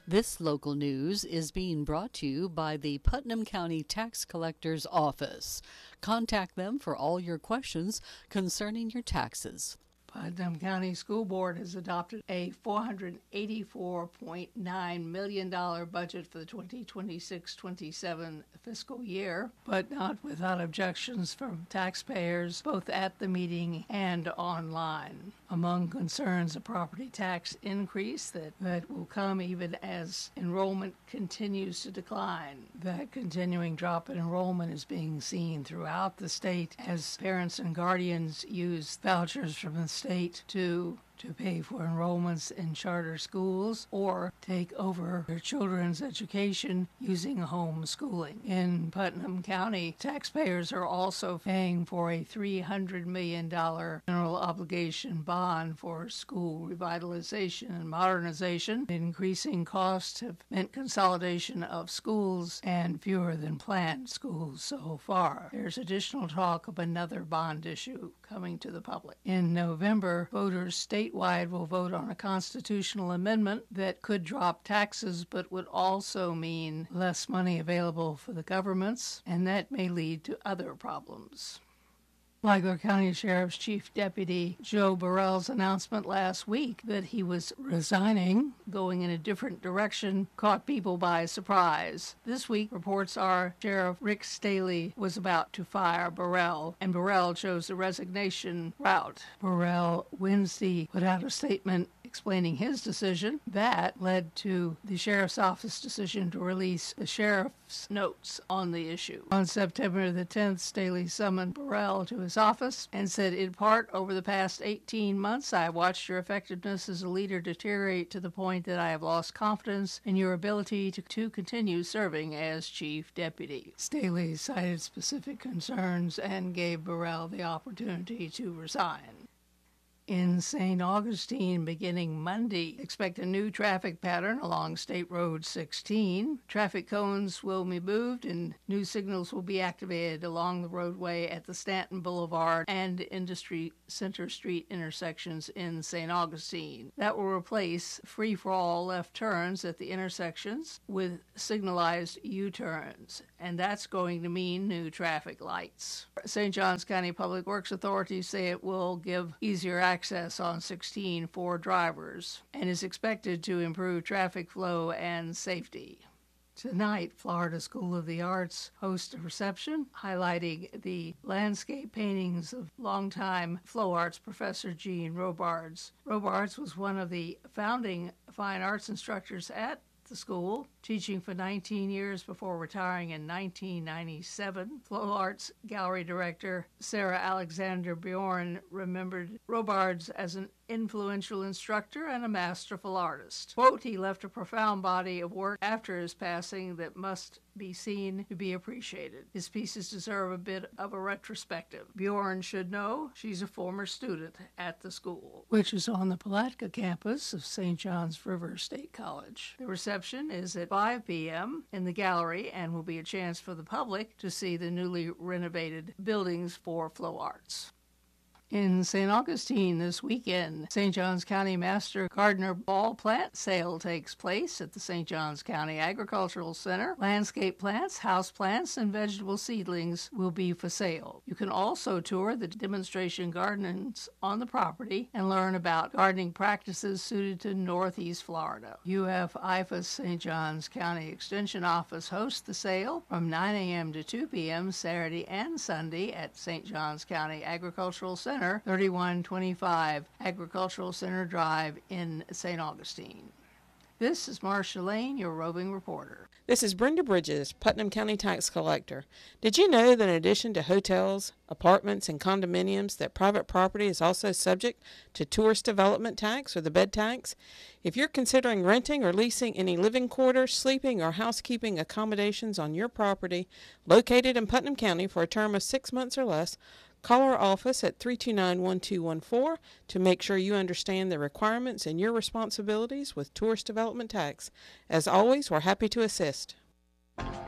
This local news is being brought to you by the Putnam County Tax Collector's Office. Contact them for all your questions concerning your taxes. Putnam County School Board has adopted a $484.9 million budget for the 2026-27 fiscal year, but not without objections from taxpayers both at the meeting and online. Among concerns, a property tax increase that will come even as enrollment continues to decline. That continuing drop in enrollment is being seen throughout the state as parents and guardians use vouchers from the state to pay for enrollments in charter schools or take over their children's education using homeschooling. In Putnam County, taxpayers are also paying for a $300 million general obligation bond for school revitalization and modernization. Increasing costs have meant consolidation of schools and fewer than planned schools so far. There's additional talk of another bond issue coming to the public. In November, voters statewide will vote on a constitutional amendment that could drop taxes but would also mean less money available for the governments, and that may lead to other problems. Flagler County Sheriff's Chief Deputy Joe Burrell's announcement last week that he was resigning, going in a different direction, caught people by surprise. This week, reports are Sheriff Rick Staley was about to fire Burrell, and Burrell chose the resignation route. Burrell Wednesday put out a statement explaining his decision. That led to the sheriff's office decision to release the sheriff's notes on the issue. On September the 10th, Staley summoned Burrell to his office and said, "In part, over the past 18 months, I have watched your effectiveness as a leader deteriorate to the point that I have lost confidence in your ability to continue serving as chief deputy." Staley cited specific concerns and gave Burrell the opportunity to resign. In St. Augustine, beginning Monday, expect a new traffic pattern along State Road 16. Traffic cones will be moved and new signals will be activated along the roadway at the Stanton Boulevard and Industry Center Street intersections in St. Augustine. That will replace free-for-all left turns at the intersections with signalized U-turns, and that's going to mean new traffic lights. St. Johns County Public Works authorities say it will give easier access on 16 for drivers and is expected to improve traffic flow and safety. Tonight, Florida School of the Arts hosts a reception highlighting the landscape paintings of longtime Flow Arts professor Gene Robards. Robards was one of the founding fine arts instructors at the school, teaching for 19 years before retiring in 1997. Flow Arts Gallery Director Sarah Alexander Bjorn remembered Robards as an influential instructor and a masterful artist. Quote, "He left a profound body of work after his passing that must be seen to be appreciated. His pieces deserve a bit of a retrospective. Bjorn should know she's a former student at the school," which is on the Palatka campus of St. John's River State College. The reception is at 5 p.m. in the gallery and will be a chance for the public to see the newly renovated buildings for Flow Arts. In St. Augustine this weekend, St. Johns County Master Gardener Ball Plant Sale takes place at the St. Johns County Agricultural Center. Landscape plants, house plants, and vegetable seedlings will be for sale. You can also tour the demonstration gardens on the property and learn about gardening practices suited to Northeast Florida. UF-IFAS St. Johns County Extension Office hosts the sale from 9 a.m. to 2 p.m. Saturday and Sunday at St. Johns County Agricultural Center, 3125 Agricultural Center Drive in St. Augustine. This is Marcia Lane, your roving reporter. This is Brenda Bridges, Putnam County Tax Collector. Did you know that in addition to hotels, apartments, and condominiums, that private property is also subject to tourist development tax or the bed tax? If you're considering renting or leasing any living quarters, sleeping, or housekeeping accommodations on your property located in Putnam County for a term of 6 months or less, call our office at 329-1214 to make sure you understand the requirements and your responsibilities with tourist development tax. As always, we're happy to assist.